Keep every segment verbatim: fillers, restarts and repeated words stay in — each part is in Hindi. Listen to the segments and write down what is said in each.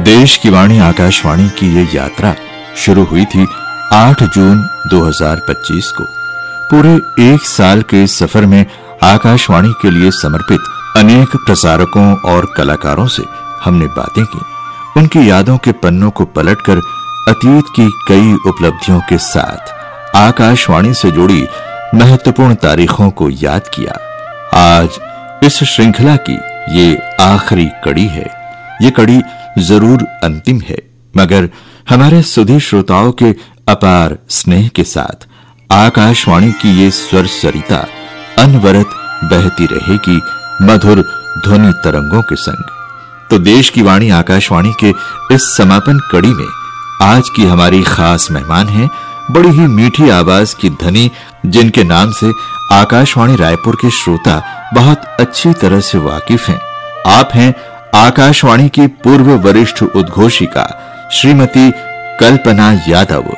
देश की वाणी आकाशवाणी की ये यात्रा शुरू हुई थी आठ जून दो हज़ार पच्चीस को। पूरे एक साल के सफर में आकाशवाणी के लिए समर्पित अनेक प्रसारकों और कलाकारों से हमने बातें की। उनकी यादों के पन्नों को पलटकर अतीत की कई उपलब्धियों के साथ आकाशवाणी से जुड़ी महत्वपूर्ण तारीखों को याद किया। आज इस श्रृंखला की ये आखिरी कड़ी है। ये कड़ी जरूर अंतिम है, मगर हमारे सुधी श्रोताओं के अपार स्नेह के साथ आकाशवाणी की ये स्वर सरिता अनवरत बहती रहेगी मधुर ध्वनि तरंगों के संग। तो देश की वाणी आकाशवाणी के इस समापन कड़ी में आज की हमारी खास मेहमान हैं बड़ी ही मीठी आवाज की धनी, जिनके नाम से आकाशवाणी रायपुर के श्रोता बहुत अच्छी तरह से वाकिफ हैं। आप हैं आकाशवाणी की पूर्व वरिष्ठ उद्घोषिका श्रीमती कल्पना यादव।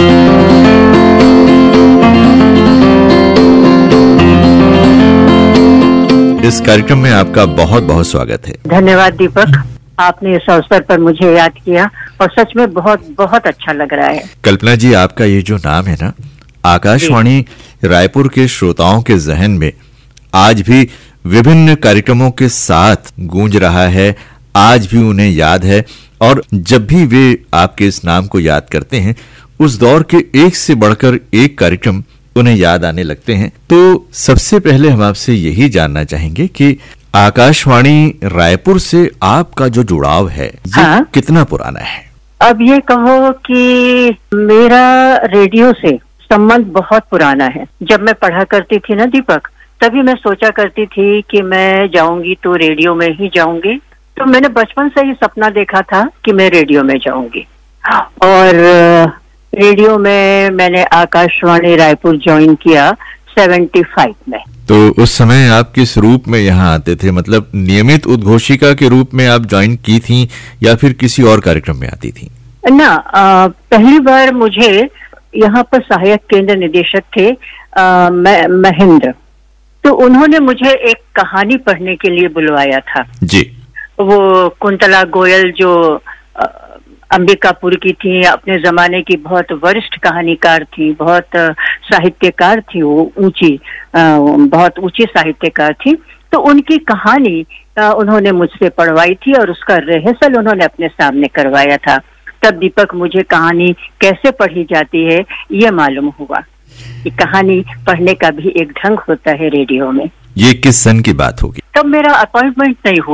इस कार्यक्रम में आपका बहुत बहुत स्वागत है। धन्यवाद दीपक, आपने इस अवसर पर मुझे याद किया और सच में बहुत बहुत अच्छा लग रहा है। कल्पना जी, आपका ये जो नाम है ना, आकाशवाणी रायपुर के श्रोताओं के जहन में आज भी विभिन्न कार्यक्रमों के साथ गूंज रहा है। आज भी उन्हें याद है और जब भी वे आपके इस नाम को याद करते हैं, उस दौर के एक से बढ़कर एक कार्यक्रम उन्हें याद आने लगते हैं। तो सबसे पहले हम आपसे यही जानना चाहेंगे कि आकाशवाणी रायपुर से आपका जो जुड़ाव है ये हाँ? कितना पुराना है? अब ये कहो कि मेरा रेडियो से संबंध बहुत पुराना है। जब मैं पढ़ा करती थी ना दीपक, तभी मैं सोचा करती थी कि मैं जाऊंगी तो रेडियो में ही जाऊंगी। तो मैंने बचपन से ही सपना देखा था कि मैं रेडियो में जाऊंगी और रेडियो में मैंने आकाशवाणी रायपुर ज्वाइन किया पचहत्तर में। तो उस समय आप किस रूप में यहाँ आते थे? मतलब नियमित उद्घोषिका के रूप में आप ज्वाइन की थी या फिर किसी और कार्यक्रम में आती थी? ना, आ, पहली बार मुझे यहाँ पर सहायक केंद्र निदेशक थे आ, महेंद्र, तो उन्होंने मुझे एक कहानी पढ़ने के लिए बुलवाया था जी। वो कुंतला गोयल जो अंबिकापुर की थी, अपने जमाने की बहुत वरिष्ठ कहानीकार थी, बहुत साहित्यकार थी, वो ऊंची बहुत ऊंची साहित्यकार थी। तो उनकी कहानी उन्होंने मुझसे पढ़वाई थी और उसका रिहर्सल उन्होंने अपने सामने करवाया था। तब दीपक मुझे कहानी कैसे पढ़ी जाती है ये मालूम हुआ कि कहानी पढ़ने का भी एक ढंग होता है रेडियो में। ये किस सन की बात होगी? तब मेरा अपॉइंटमेंट नहीं हुआ।